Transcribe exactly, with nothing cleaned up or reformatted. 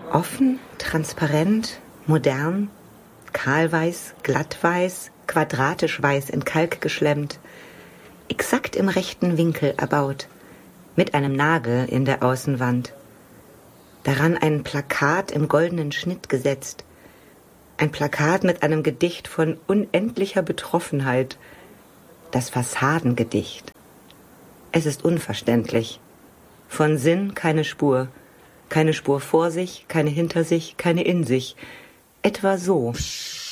Offen, transparent, modern, kahlweiß, glattweiß, quadratisch weiß in Kalk geschlemmt, exakt im rechten Winkel erbaut, mit einem Nagel in der Außenwand. Daran ein Plakat im goldenen Schnitt gesetzt, ein Plakat mit einem Gedicht von unendlicher Betroffenheit, das Fassadengedicht. Es ist unverständlich. Von Sinn keine Spur, keine Spur vor sich, keine hinter sich, keine in sich. Etwa so.